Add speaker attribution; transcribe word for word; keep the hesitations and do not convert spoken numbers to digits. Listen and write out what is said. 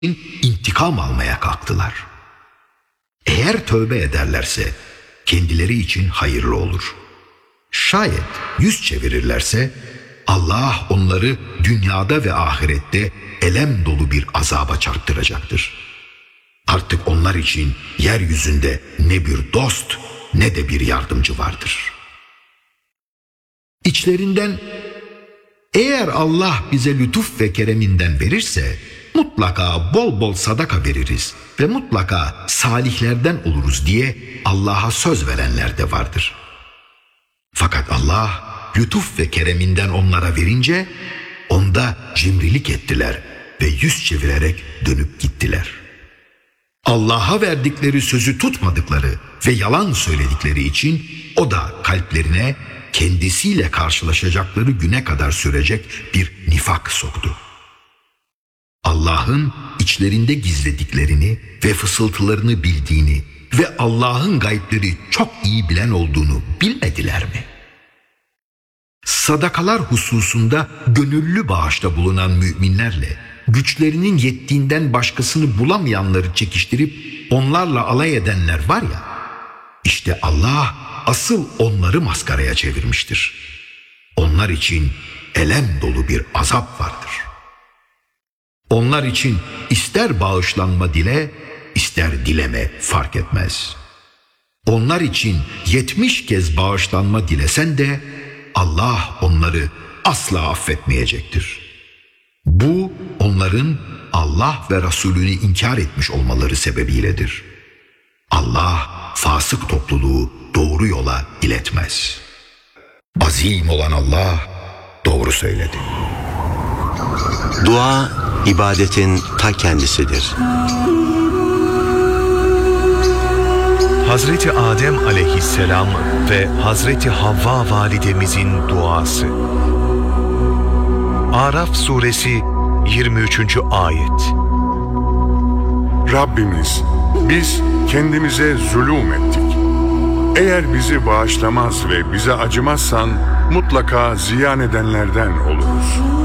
Speaker 1: intikam almaya kalktılar. Eğer tövbe ederlerse kendileri için hayırlı olur. Şayet yüz çevirirlerse Allah onları dünyada ve ahirette elem dolu bir azaba çarptıracaktır. Artık onlar için yeryüzünde ne bir dost ne de bir yardımcı vardır. İçlerinden eğer Allah bize lütuf ve kereminden verirse mutlaka bol bol sadaka veririz ve mutlaka salihlerden oluruz diye Allah'a söz verenler de vardır. Fakat Allah lütuf ve kereminden onlara verince onda cimrilik ettiler ve yüz çevirerek dönüp gittiler. Allah'a verdikleri sözü tutmadıkları ve yalan söyledikleri için o da kalplerine kendisiyle karşılaşacakları güne kadar sürecek bir nifak soktu. Allah'ın içlerinde gizlediklerini ve fısıltılarını bildiğini ve Allah'ın gaybleri çok iyi bilen olduğunu bilmediler mi? Sadakalar hususunda gönüllü bağışta bulunan müminlerle güçlerinin yettiğinden başkasını bulamayanları çekiştirip onlarla alay edenler var ya, işte Allah asıl onları maskaraya çevirmiştir. Onlar için elem dolu bir azap vardır. Onlar için ister bağışlanma dile, ister dileme fark etmez. Onlar için yetmiş kez bağışlanma dilesen de Allah onları asla affetmeyecektir. Bu onların Allah ve Resulünü inkar etmiş olmaları sebebiyledir. Allah fasık topluluğu doğru yola iletmez. Azim olan Allah doğru söyledi.
Speaker 2: Dua, ibadetin ta kendisidir.
Speaker 3: Hazreti Adem aleyhisselam ve Hazreti Havva validemizin duası. Araf suresi yirmi üçüncü ayet.
Speaker 4: Rabbimiz, biz kendimize zulüm ettik. Eğer bizi bağışlamaz ve bize acımazsan mutlaka ziyan edenlerden oluruz.